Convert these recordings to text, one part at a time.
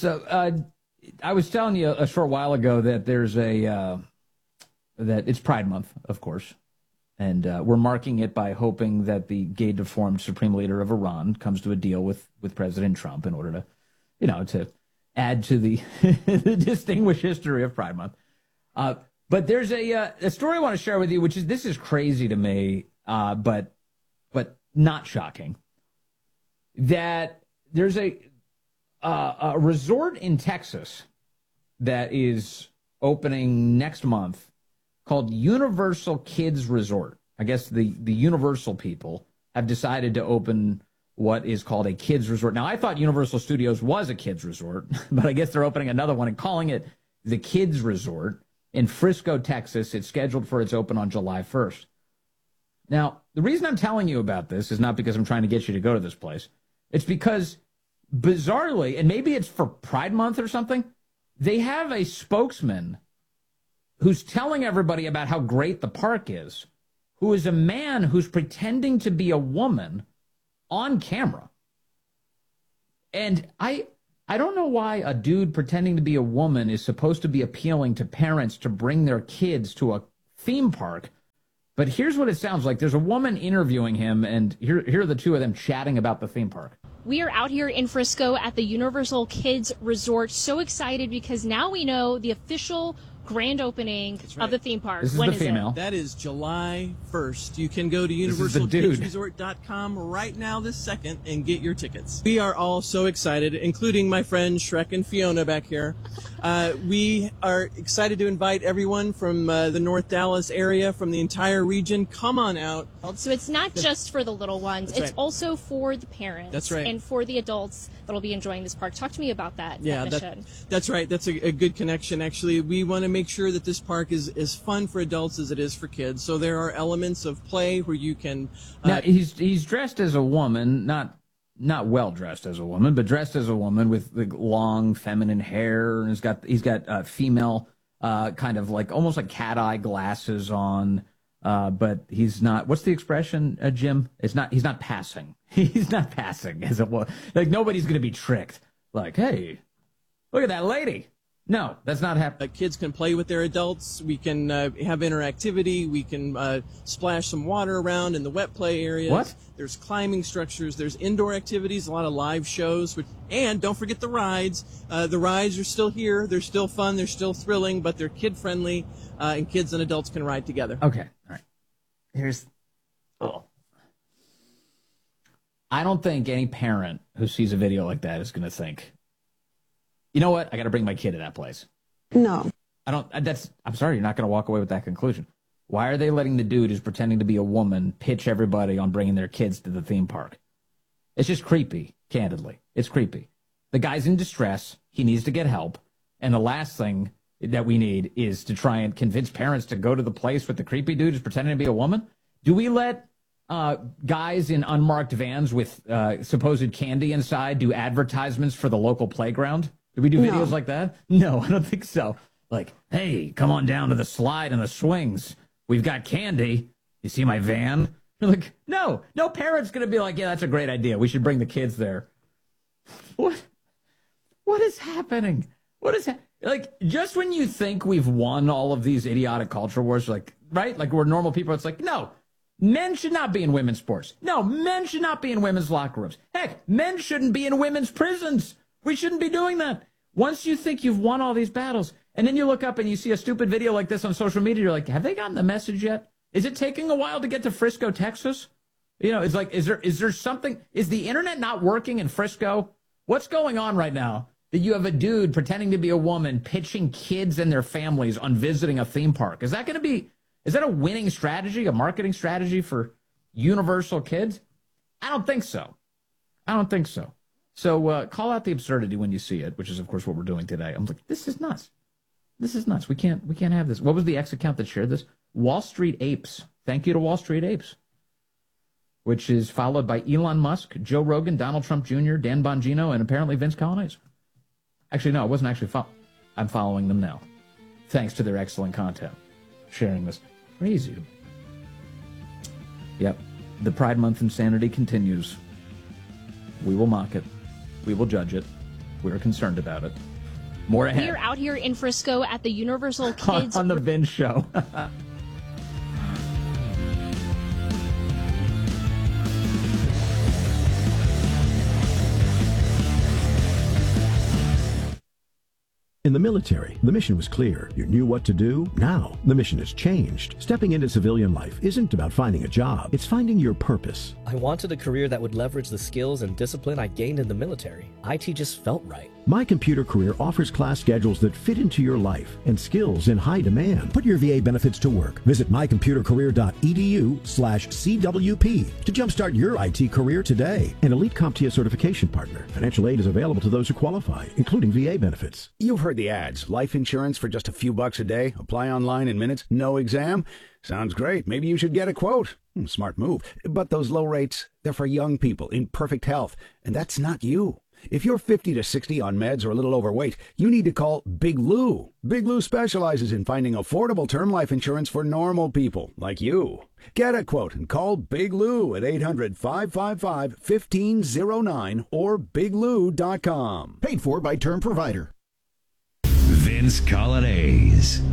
So I was telling you a short while ago that there's that it's Pride Month, of course. And we're marking it by hoping that the gay-deformed supreme leader of Iran comes to a deal with President Trump in order to, to add to the, the distinguished history of Pride Month. But there's a story I want to share with you, this is crazy to me, but not shocking. That there's a resort in Texas that is opening next month called Universal Kids Resort. I guess the Universal people have decided to open what is called a kids resort. Now, I thought Universal Studios was a kids resort, but I guess they're opening another one and calling it the Kids Resort in Frisco, Texas. It's scheduled for its open on July 1st. Now, the reason I'm telling you about this is not because I'm trying to get you to go to this place. It's because, bizarrely, and maybe it's for Pride Month or something, they have a spokesman who's telling everybody about how great the park is, who is a man who's pretending to be a woman on camera. And I don't know why a dude pretending to be a woman is supposed to be appealing to parents to bring their kids to a theme park. But here's what it sounds like. There's a woman interviewing him, and here are the two of them chatting about the theme park. We are out here in Frisco at the Universal Kids Resort. So excited because now we know the official grand opening of the theme park. This is when the female. it? That is July 1st. You can go to universalkidsresort.com right now this second and get your tickets. We are all so excited, including my friends Shrek and Fiona back here. We are excited to invite everyone from the North Dallas area, from the entire region. Come on out. So it's not just for the little ones. That's it's right. also for the parents. That's right. And for the adults that will be enjoying this park. Talk to me about that. Yeah, that mission. That's right. That's a good connection, actually. We want to make sure that this park is as fun for adults as it is for kids. So there are elements of play where you can... Now, he's dressed as a woman, not well dressed as a woman, but dressed as a woman with the long feminine hair, and he's got female kind of like almost like cat eye glasses on, but he's not. What's the expression, Jim? He's not passing. He's not passing as a woman. Like nobody's going to be tricked. Like, hey, look at that lady. No, that's not happening. Kids can play with their adults. We can have interactivity. We can splash some water around in the wet play areas. What? There's climbing structures. There's indoor activities, a lot of live shows. And don't forget the rides. The rides are still here. They're still fun. They're still thrilling, but they're kid-friendly, and kids and adults can ride together. Okay, all right. I don't think any parent who sees a video like that is going to think, you know what? I got to bring my kid to that place. No. I'm sorry, you're not going to walk away with that conclusion. Why are they letting the dude who's pretending to be a woman pitch everybody on bringing their kids to the theme park? It's just creepy, candidly. It's creepy. The guy's in distress. He needs to get help. And the last thing that we need is to try and convince parents to go to the place with the creepy dude who's pretending to be a woman. Do we let guys in unmarked vans with supposed candy inside do advertisements for the local playground? Do we do videos like that? No, I don't think so. Like, hey, come on down to the slide and the swings. We've got candy. You see my van? You're like, no parent's going to be like, yeah, that's a great idea. We should bring the kids there. What is happening? Like, just when you think we've won all of these idiotic culture wars, like, right? Like, we're normal people. It's like, no, men should not be in women's sports. No, men should not be in women's locker rooms. Heck, men shouldn't be in women's prisons. We shouldn't be doing that. Once you think you've won all these battles, and then you look up and you see a stupid video like this on social media, you're like, have they gotten the message yet? Is it taking a while to get to Frisco, Texas? You know, it's like, is there something? Is the internet not working in Frisco? What's going on right now that you have a dude pretending to be a woman pitching kids and their families on visiting a theme park? Is that a winning strategy, a marketing strategy for Universal Kids? I don't think so. So call out the absurdity when you see it, which is, of course, what we're doing today. I'm like, this is nuts. This is nuts. We can't have this. What was the X account that shared this? Wall Street Apes. Thank you to Wall Street Apes. Which is followed by Elon Musk, Joe Rogan, Donald Trump Jr., Dan Bongino, and apparently Vince Colonnese. Actually, no, I wasn't actually I'm following them now. Thanks to their excellent content. Sharing this. Crazy. Yep. The Pride Month insanity continues. We will mock it. We will judge it. we're concerned about it. More ahead. We're out here in Frisco at the Universal Kids on the Vince Show. In the military, the mission was clear. You knew what to do. Now, the mission has changed. Stepping into civilian life isn't about finding a job. It's finding your purpose. I wanted a career that would leverage the skills and discipline I gained in the military. IT just felt right. My Computer Career offers class schedules that fit into your life and skills in high demand. Put your VA benefits to work. Visit mycomputercareer.edu/CWP to jumpstart your IT career today. An elite CompTIA certification partner. Financial aid is available to those who qualify, including VA benefits. You've heard the ads. Life insurance for just a few bucks a day. Apply online in minutes. No exam. Sounds great. Maybe you should get a quote. Smart move. But those low rates, they're for young people in perfect health. And that's not you. If you're 50 to 60 on meds or a little overweight, you need to call Big Lou. Big Lou specializes in finding affordable term life insurance for normal people like you. Get a quote and call Big Lou at 800-555-1509 or biglou.com. Paid for by Term Provider. Vince Colonnese.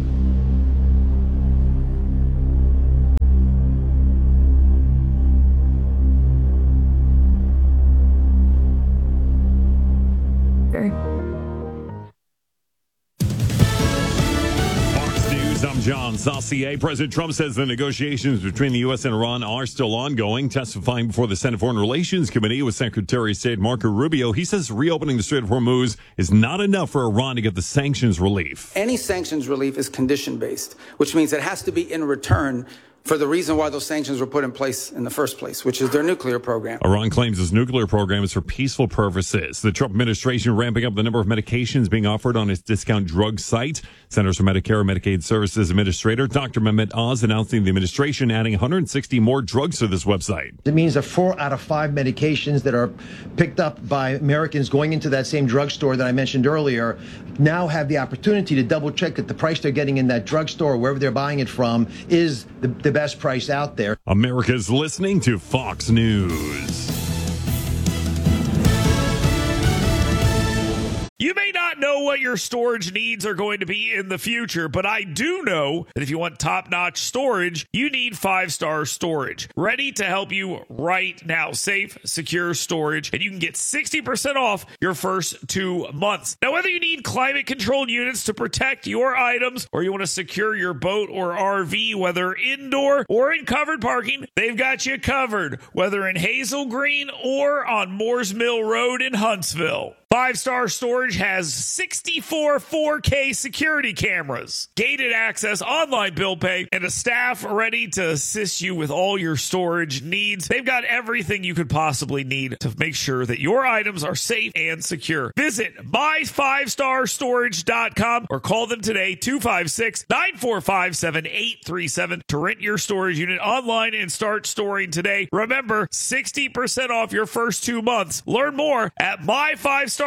Fox News, I'm John Saucier. President Trump says the negotiations between the U.S. and Iran are still ongoing. Testifying before the Senate Foreign Relations Committee with Secretary of State Marco Rubio, he says reopening the Strait of Hormuz is not enough for Iran to get the sanctions relief. Any sanctions relief is condition-based, which means it has to be in return for the reason why those sanctions were put in place in the first place, which is their nuclear program. Iran claims its nuclear program is for peaceful purposes. The Trump administration ramping up the number of medications being offered on its discount drug site. Centers for Medicare and Medicaid Services Administrator Dr. Mehmet Oz announcing the administration adding 160 more drugs to this website. It means that 4 out of 5 medications that are picked up by Americans going into that same drugstore that I mentioned earlier now have the opportunity to double check that the price they're getting in that drugstore, wherever they're buying it from, is the best price out there. America's listening to Fox News. You may not know what your storage needs are going to be in the future, but I do know that if you want top-notch storage, you need 5-Star Storage. Ready to help you right now. Safe, secure storage, and you can get 60% off your first 2 months. Now, whether you need climate-controlled units to protect your items, or you want to secure your boat or RV, whether indoor or in covered parking, they've got you covered, whether in Hazel Green or on Moores Mill Road in Huntsville. 5-Star Storage has 64 4K security cameras, gated access, online bill pay, and a staff ready to assist you with all your storage needs. They've got everything you could possibly need to make sure that your items are safe and secure. Visit my5starstorage.com or call them today, 256-945-7837 to rent your storage unit online and start storing today. Remember, 60% off your first 2 months. Learn more at my5starstorage.com.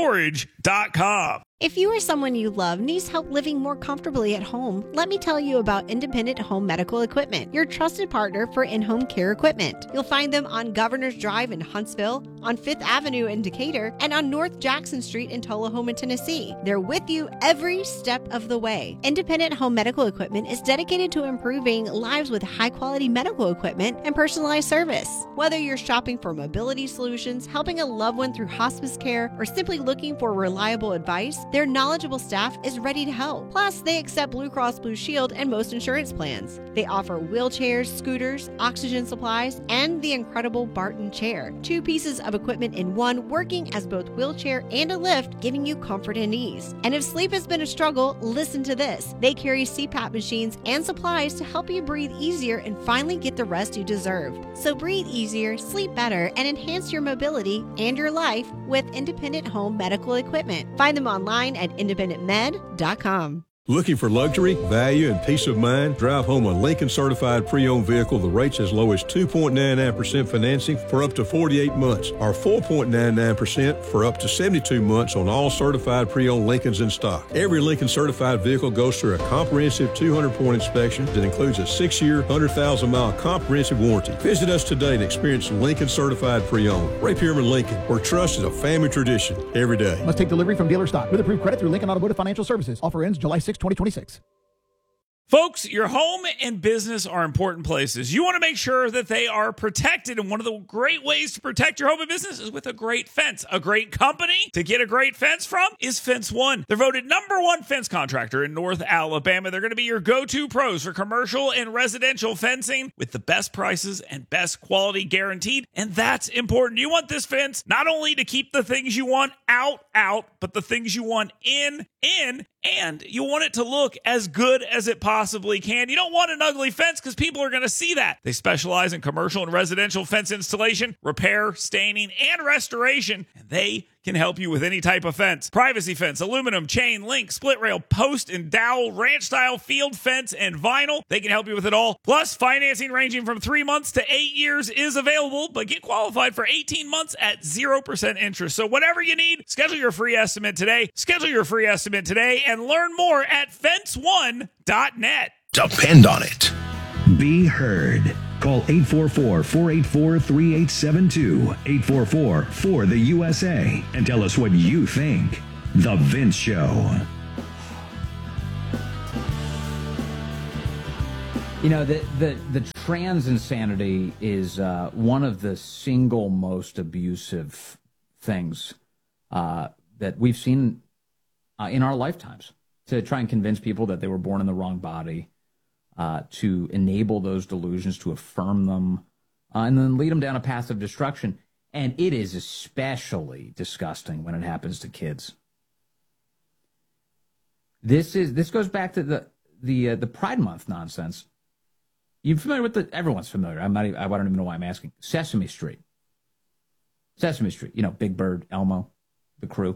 If you or someone you love needs help living more comfortably at home, let me tell you about Independent Home Medical Equipment, your trusted partner for in-home care equipment. You'll find them on Governor's Drive in Huntsville, on 5th Avenue in Decatur, and on North Jackson Street in Tullahoma, Tennessee. They're with you every step of the way. Independent Home Medical Equipment is dedicated to improving lives with high-quality medical equipment and personalized service. Whether you're shopping for mobility solutions, helping a loved one through hospice care, or simply looking for reliable advice, their knowledgeable staff is ready to help. Plus, they accept Blue Cross Blue Shield and most insurance plans. They offer wheelchairs, scooters, oxygen supplies, and the incredible Barton chair. 2 pieces of equipment in one, working as both wheelchair and a lift, giving you comfort and ease. And if sleep has been a struggle, listen to this. They carry CPAP machines and supplies to help you breathe easier and finally get the rest you deserve. So breathe easier, sleep better, and enhance your mobility and your life with Independent Home Medical Equipment. Find them online at independentmed.com. Looking for luxury, value, and peace of mind? Drive home a Lincoln Certified Pre-Owned vehicle. The rates as low as 2.99% financing for up to 48 months, or 4.99% for up to 72 months on all certified pre-owned Lincolns in stock. Every Lincoln Certified vehicle goes through a comprehensive 200-point inspection that includes a 6-year, 100,000-mile comprehensive warranty. Visit us today and experience Lincoln Certified Pre-Owned. Ray Pierman Lincoln, where trust is a family tradition every day. Must take delivery from dealer stock with approved credit through Lincoln Automotive Financial Services. Offer ends July 6, 2026. Folks, your home and business are important places. You want to make sure that they are protected, and one of the great ways to protect your home and business is with a great fence. A great company to get a great fence from is Fence One. They're voted #1 fence contractor in North Alabama. They're going to be your go-to pros for commercial and residential fencing with the best prices and best quality guaranteed, and that's important. You want this fence not only to keep the things you want out, but the things you want in, and you want it to look as good as it possibly can. You don't want an ugly fence because people are going to see that. They specialize in commercial and residential fence installation, repair, staining, and restoration, and they can help you with any type of fence. Privacy fence, aluminum, chain, link, split rail, post and dowel, ranch style, field fence, and vinyl. They can help you with it all. Plus, financing ranging from 3 months to 8 years is available, but get qualified for 18 months at 0% interest. So whatever you need, schedule your free estimate today. And learn more at fence1.net. Depend on it. Be heard. Call 844-484-3872, 844-4-THE-USA, and tell us what you think. The Vince Show. You know, the trans insanity is one of the single most abusive things that we've seen in our lifetimes, to try and convince people that they were born in the wrong body, to enable those delusions, to affirm them, and then lead them down a path of destruction. And it is especially disgusting when it happens to kids. This goes back to the Pride Month nonsense. You familiar with everyone's familiar. I don't even know why I'm asking. Sesame Street. You know, Big Bird, Elmo, the crew.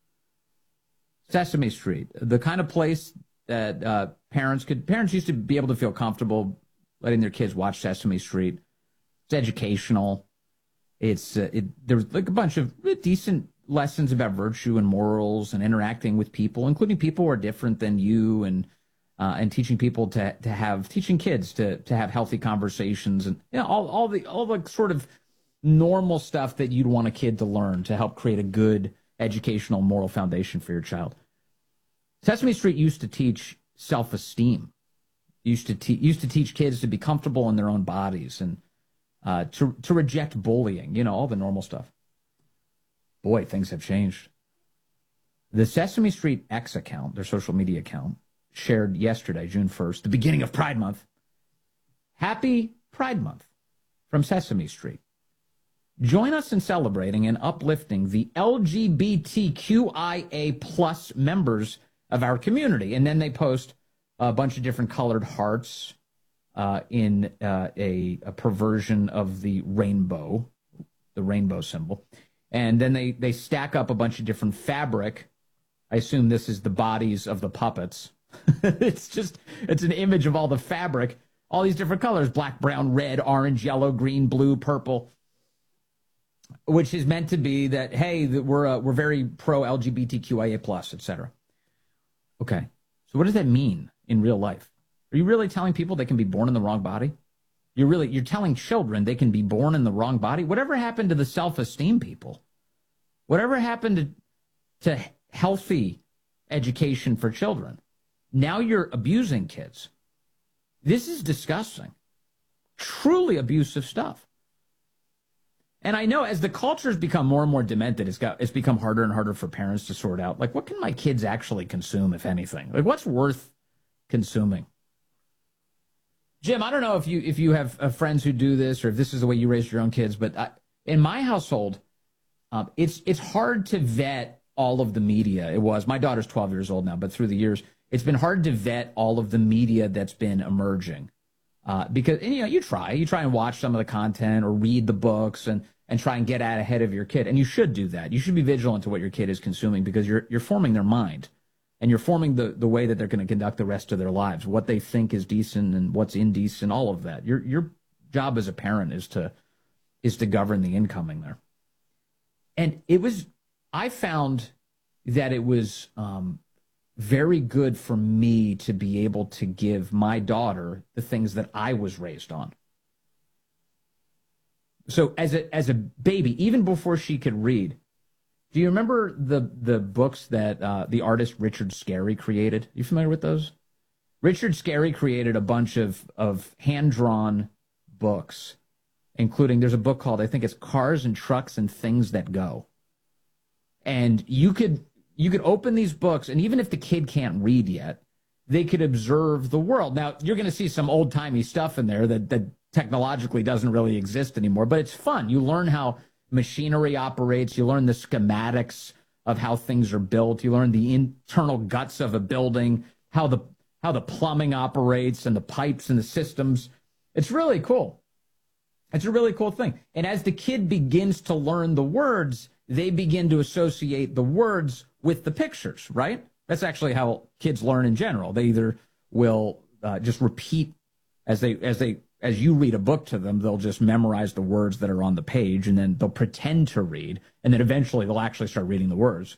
Sesame Street, the kind of place that parents used to be able to feel comfortable letting their kids watch Sesame Street. It's educational. There's like a bunch of decent lessons about virtue and morals and interacting with people, including people who are different than you, and teaching people teaching kids to have healthy conversations, and all the sort of normal stuff that you'd want a kid to learn to help create a good educational moral foundation for your child. Sesame Street used to teach self-esteem. Used to teach kids to be comfortable in their own bodies, and to reject bullying, all the normal stuff. Boy, things have changed. The Sesame Street X account, their social media account, shared yesterday, June 1st, the beginning of Pride Month. Happy Pride Month from Sesame Street. Join us in celebrating and uplifting the LGBTQIA plus members of our community. And then they post a bunch of different colored hearts in a perversion of the rainbow symbol. And then they stack up a bunch of different fabric. I assume this is the bodies of the puppets. It's an image of all the fabric, all these different colors: black, brown, red, orange, yellow, green, blue, purple. Which is meant to be that, hey, we're very pro LGBTQIA plus, etc. Okay, so what does that mean in real life? Are you really telling people they can be born in the wrong body? You're telling children they can be born in the wrong body? Whatever happened to the self-esteem people? Whatever happened to healthy education for children? Now you're abusing kids. This is disgusting. Truly abusive stuff. And I know as the culture has become more and more demented, it's become harder and harder for parents to sort out, like, what can my kids actually consume, if anything? Like, what's worth consuming? Jim, I don't know if you have friends who do this, or if this is the way you raised your own kids, but in my household, it's hard to vet all of the media. It was. My daughter's 12 years old now, but through the years, it's been hard to vet all of the media that's been emerging. Because you try and watch some of the content or read the books and try and get out ahead of your kid. And you should do that. You should be vigilant to what your kid is consuming, because you're forming their mind. and you're forming the way that they're going to conduct the rest of their lives, what they think is decent and what's indecent, all of that. Your job as a parent is to govern the incoming there. And I found that it was very good for me to be able to give my daughter the things that I was raised on. So as a baby, even before she could read, do you remember the books that the artist Richard Scarry created? You familiar with those? Richard Scarry created a bunch of hand-drawn books, including, there's a book called, I think it's Cars and Trucks and Things That Go. And you could open these books, and even if the kid can't read yet, they could observe the world. Now, you're going to see some old-timey stuff in there that technologically doesn't really exist anymore, but it's fun. You learn how machinery operates. You learn the schematics of how things are built. You learn the internal guts of a building, how the plumbing operates and the pipes and the systems. It's really cool. It's a really cool thing. And as the kid begins to learn the words, they begin to associate the words with the pictures, right? That's actually how kids learn in general. They either will just repeat as you read a book to them, they'll just memorize the words that are on the page, and then they'll pretend to read, and then eventually they'll actually start reading the words.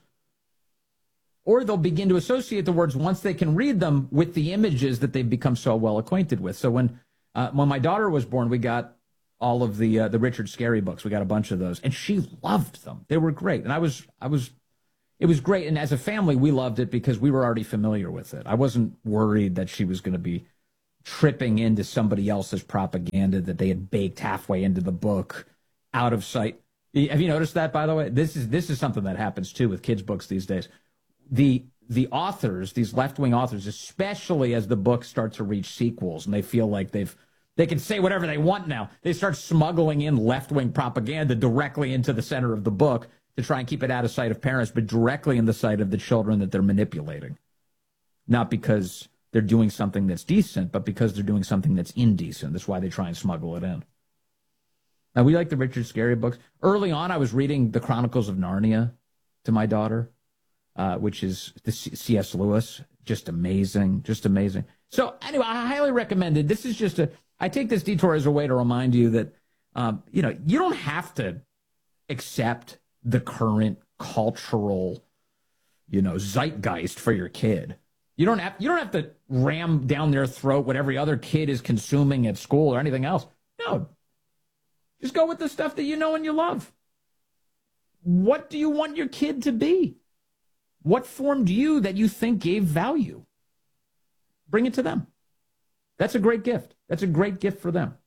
Or they'll begin to associate the words once they can read them with the images that they've become so well acquainted with. So when my daughter was born, we got all of the Richard Scarry books. We got a bunch of those, and she loved them. They were great, and it was great. And as a family, we loved it because we were already familiar with it. I wasn't worried that she was going to be tripping into somebody else's propaganda that they had baked halfway into the book, out of sight. Have you noticed that, by the way? This is something that happens too with kids' books these days. The authors, these left-wing authors, especially as the books start to reach sequels and they feel like they can say whatever they want now, they start smuggling in left-wing propaganda directly into the center of the book to try and keep it out of sight of parents, but directly in the sight of the children that they're manipulating. Not because they're doing something that's decent, but because they're doing something that's indecent. That's why they try and smuggle it in. Now, we like the Richard Scarry books. Early on, I was reading The Chronicles of Narnia to my daughter, which is the C.S. Lewis. Just amazing, just amazing. So anyway, I highly recommend it. This is just I take this detour as a way to remind you that, you don't have to accept the current cultural, zeitgeist for your kid. You don't have to ram down their throat what every other kid is consuming at school or anything else. No. Just go with the stuff that you know and you love. What do you want your kid to be? What formed you that you think gave value? Bring it to them. That's a great gift. That's a great gift for them.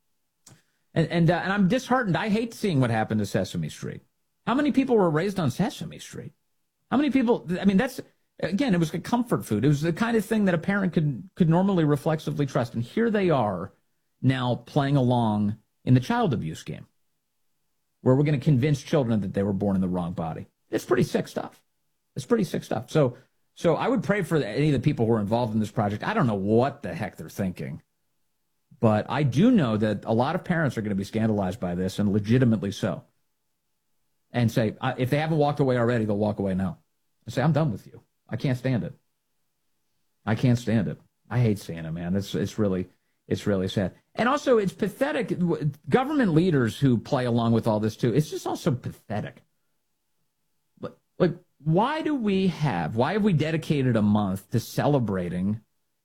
And I'm disheartened. I hate seeing what happened to Sesame Street. How many people were raised on Sesame Street? How many people? I mean, again, it was a comfort food. It was the kind of thing that a parent could normally reflexively trust. And here they are now playing along in the child abuse game, where we're going to convince children that they were born in the wrong body. It's pretty sick stuff. It's pretty sick stuff. So I would pray for any of the people who are involved in this project. I don't know what the heck they're thinking, but I do know that a lot of parents are going to be scandalized by this, and legitimately so. And say, if they haven't walked away already, they'll walk away now. And say, I'm done with you. I can't stand it. I can't stand it. I hate seeing it, man. It's really sad. And also, it's pathetic. Government leaders who play along with all this, too, it's just also pathetic. Like, why have we dedicated a month to celebrating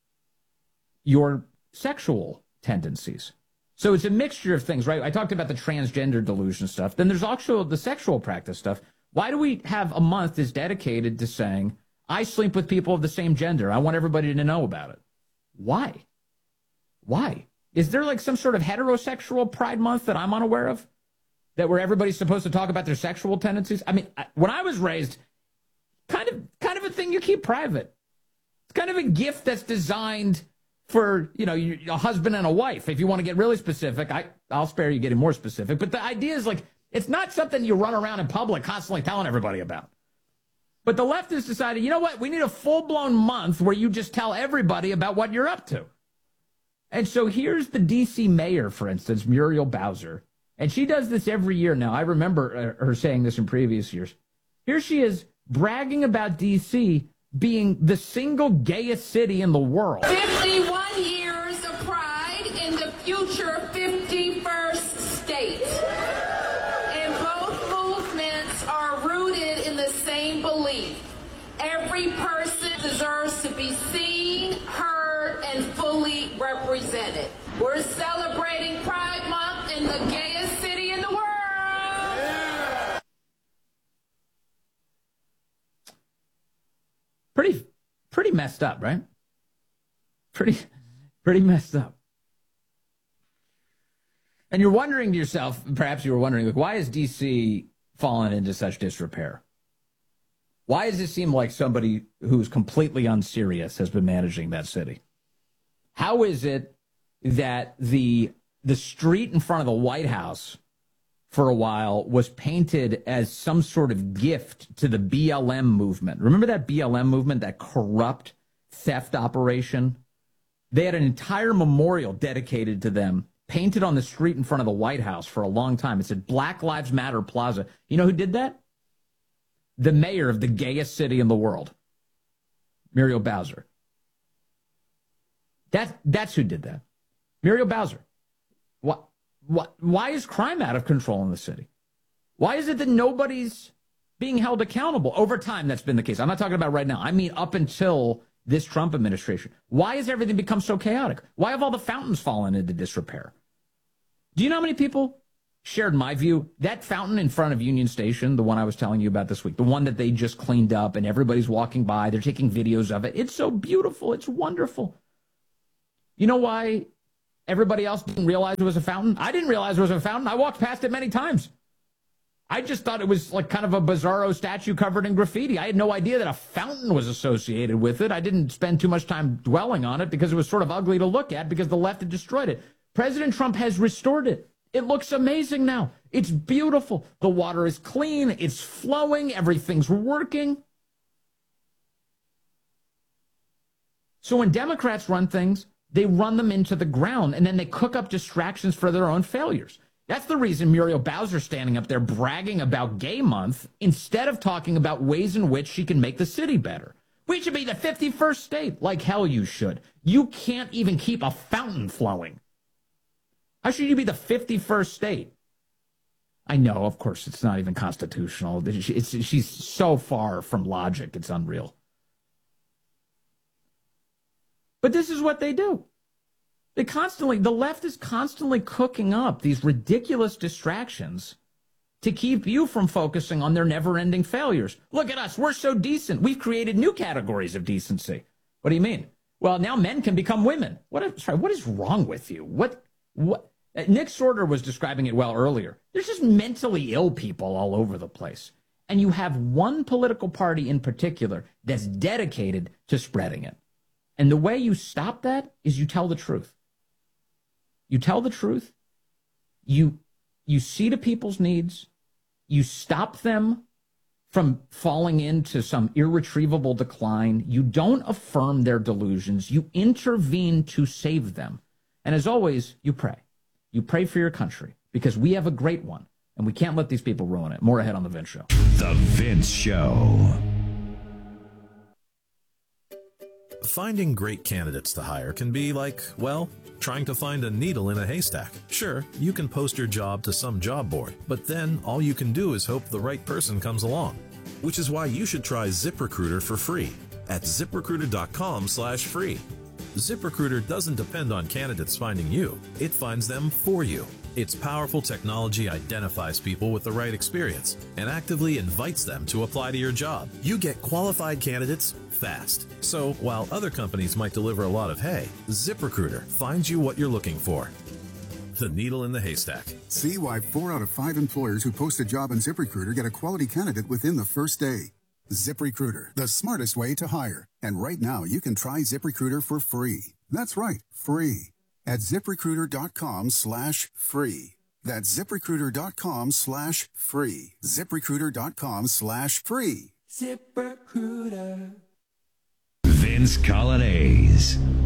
your sexual tendencies? So it's a mixture of things, right? I talked about the transgender delusion stuff. Then there's also the sexual practice stuff. Why do we have a month that's dedicated to saying, I sleep with people of the same gender. I want everybody to know about it. Why? Why? Is there like some sort of heterosexual Pride Month that I'm unaware of? That where everybody's supposed to talk about their sexual tendencies? I mean, when I was raised, kind of a thing you keep private. It's kind of a gift that's designed for, a husband and a wife. If you want to get really specific, I'll spare you getting more specific. But the idea is like, it's not something you run around in public constantly telling everybody about. But the left has decided, you know what? We need a full-blown month where you just tell everybody about what you're up to. And so here's the D.C. mayor, for instance, Muriel Bowser. And she does this every year now. I remember her saying this in previous years. Here she is bragging about D.C., being the single gayest city in the world. 51 years of pride in the future 51st state. And both movements are rooted in the same belief. Every person deserves to be seen, heard, and fully represented. We're celebrating Pride Month in the gayest city in the world. Pretty messed up, right? Pretty messed up. And you're wondering to yourself, perhaps you were wondering, like, why is D.C. fallen into such disrepair? Why does it seem like somebody who's completely unserious has been managing that city? How is it that the street in front of the White House for a while was painted as some sort of gift to the BLM movement? Remember that BLM movement, that corrupt theft operation? They had an entire memorial dedicated to them, painted on the street in front of the White House for a long time. It said Black Lives Matter Plaza. You know who did that? The mayor of the gayest city in the world, Muriel Bowser. That's who did that. Muriel Bowser. Why is crime out of control in the city? Why is it that nobody's being held accountable? Over time, that's been the case. I'm not talking about right now. I mean up until this Trump administration. Why has everything become so chaotic? Why have all the fountains fallen into disrepair? Do you know how many people shared my view? That fountain in front of Union Station, the one I was telling you about this week, the one that they just cleaned up and everybody's walking by, they're taking videos of it. It's so beautiful. It's wonderful. You know why everybody else didn't realize it was a fountain? I didn't realize it was a fountain. I walked past it many times. I just thought it was like kind of a bizarro statue covered in graffiti. I had no idea that a fountain was associated with it. I didn't spend too much time dwelling on it because it was sort of ugly to look at because the left had destroyed it. President Trump has restored it. It looks amazing now. It's beautiful. The water is clean. It's flowing. Everything's working. So when Democrats run things, they run them into the ground, and then they cook up distractions for their own failures. That's the reason Muriel Bowser's standing up there bragging about Gay Month instead of talking about ways in which she can make the city better. We should be the 51st state. Like hell you should. You can't even keep a fountain flowing. How should you be the 51st state? I know, of course, it's not even constitutional. She's so far from logic, it's unreal. But this is what they do. The left is constantly cooking up these ridiculous distractions to keep you from focusing on their never-ending failures. Look at us. We're so decent. We've created new categories of decency. What do you mean? Well, now men can become women. What is wrong with you? What? Nick Sorter was describing it well earlier. There's just mentally ill people all over the place. And you have one political party in particular that's dedicated to spreading it. And the way you stop that is you tell the truth. You tell the truth. You see to people's needs. You stop them from falling into some irretrievable decline. You don't affirm their delusions. You intervene to save them. And as always, you pray. You pray for your country because we have a great one and we can't let these people ruin it. More ahead on The Vince Show. The Vince Show. Finding great candidates to hire can be like, well, trying to find a needle in a haystack. Sure, you can post your job to some job board, but then all you can do is hope the right person comes along. Which is why you should try ZipRecruiter for free at ZipRecruiter.com/free. ZipRecruiter doesn't depend on candidates finding you. It finds them for you. Its powerful technology identifies people with the right experience and actively invites them to apply to your job. You get qualified candidates fast. So while other companies might deliver a lot of hay, ZipRecruiter finds you what you're looking for. The needle in the haystack. See why 4 out of 5 employers who post a job on ZipRecruiter get a quality candidate within the first day. ZipRecruiter, the smartest way to hire. And right now, you can try ZipRecruiter for free. That's right, free. At ZipRecruiter.com/free. That's ZipRecruiter.com/free. ZipRecruiter.com/free. ZipRecruiter. Vince Colonnese.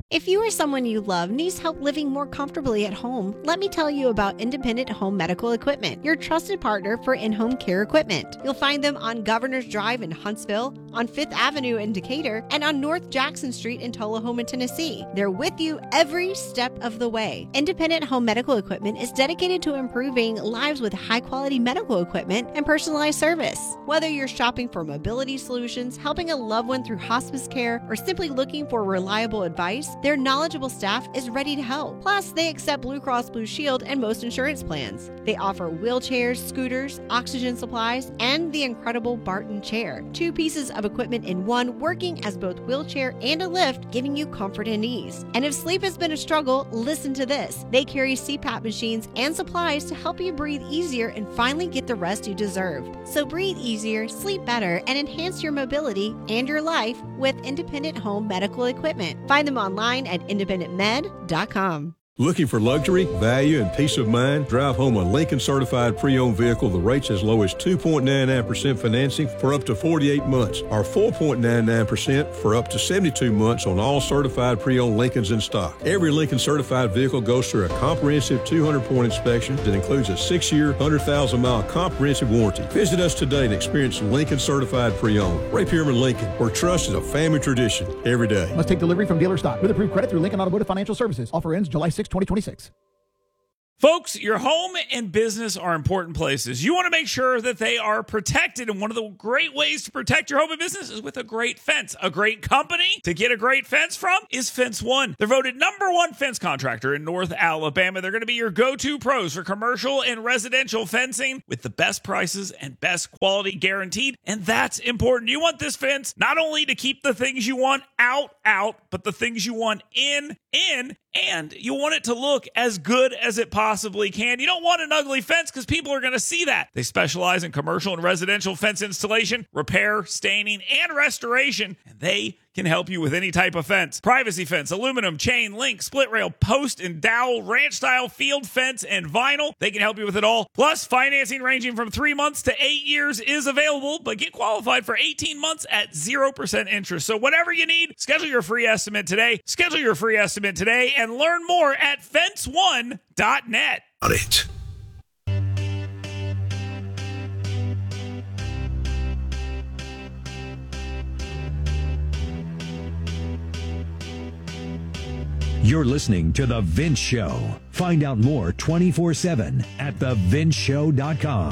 If you or someone you love needs help living more comfortably at home, let me tell you about Independent Home Medical Equipment, your trusted partner for in-home care equipment. You'll find them on Governor's Drive in Huntsville, on 5th Avenue in Decatur, and on North Jackson Street in Tullahoma, Tennessee. They're with you every step of the way. Independent Home Medical Equipment is dedicated to improving lives with high-quality medical equipment and personalized service. Whether you're shopping for mobility solutions, helping a loved one through hospice care, or simply looking for reliable advice, their knowledgeable staff is ready to help. Plus, they accept Blue Cross Blue Shield and most insurance plans. They offer wheelchairs, scooters, oxygen supplies, and the incredible Barton chair. 2 pieces of equipment in one, working as both wheelchair and a lift, giving you comfort and ease. And if sleep has been a struggle, listen to this. They carry CPAP machines and supplies to help you breathe easier and finally get the rest you deserve. So breathe easier, sleep better, and enhance your mobility and your life with Independent Home Medical Equipment. Find them online at independentmed.com. Looking for luxury, value, and peace of mind? Drive home a Lincoln certified pre-owned vehicle. The rates as low as 2.99% financing for up to 48 months, or 4.99% for up to 72 months on all certified pre-owned Lincolns in stock. Every Lincoln certified vehicle goes through a comprehensive 200-point inspection that includes a 6-year, 100,000-mile comprehensive warranty. Visit us today and experience Lincoln certified pre-owned. Ray Pierman Lincoln, where trust is a family tradition every day. Must take delivery from dealer stock with approved credit through Lincoln Automotive Financial Services. Offer ends July 6, 2026. Folks, your home and business are important places. You want to make sure that they are protected, and one of the great ways to protect your home and business is with a great fence. A great company to get a great fence from is Fence One. They're voted #1 fence contractor in North Alabama. They're going to be your go-to pros for commercial and residential fencing with the best prices and best quality guaranteed, and that's important. You want this fence not only to keep the things you want out, but the things you want in, and you want it to look as good as it possibly can. You don't want an ugly fence because people are going to see that. They specialize in commercial and residential fence installation, repair, staining, and restoration, and they can help you with any type of fence. Privacy fence, aluminum, chain, link, split rail, post and dowel, ranch style, field fence, and vinyl. They can help you with it all. Plus, financing ranging from 3 months to 8 years is available, but get qualified for 18 months at 0% interest. So whatever you need, schedule your free estimate today. Schedule your free estimate today and learn more at fence1.net. Got it. You're listening to The Vince Show. Find out more 24/7 at thevinceshow.com.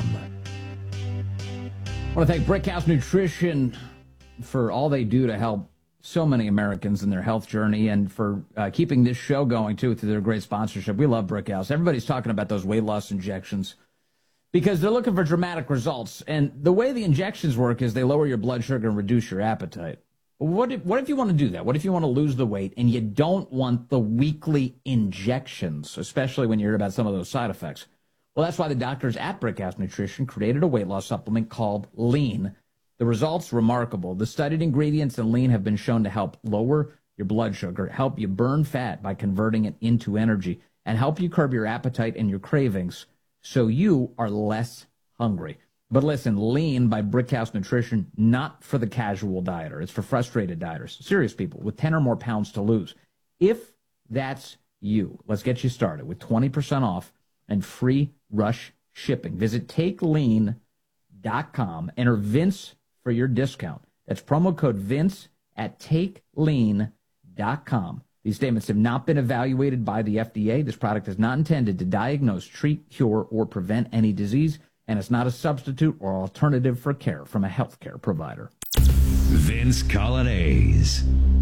I want to thank Brickhouse Nutrition for all they do to help so many Americans in their health journey, and for keeping this show going, too, through their great sponsorship. We love Brickhouse. Everybody's talking about those weight loss injections because they're looking for dramatic results. And the way the injections work is they lower your blood sugar and reduce your appetite. What if you want to do that? What if you want to lose the weight and you don't want the weekly injections, especially when you hear about some of those side effects? Well, that's why the doctors at Brickhouse Nutrition created a weight loss supplement called Lean. The results, remarkable. The studied ingredients in Lean have been shown to help lower your blood sugar, help you burn fat by converting it into energy, and help you curb your appetite and your cravings so you are less hungry. But listen, Lean by Brickhouse Nutrition, not for the casual dieter. It's for frustrated dieters, serious people with 10 or more pounds to lose. If that's you, let's get you started with 20% off and free rush shipping. Visit TakeLean.com. Enter Vince for your discount. That's promo code Vince at TakeLean.com. These statements have not been evaluated by the FDA. This product is not intended to diagnose, treat, cure, or prevent any disease, and it's not a substitute or alternative for care from a healthcare provider. Vince Coglianese.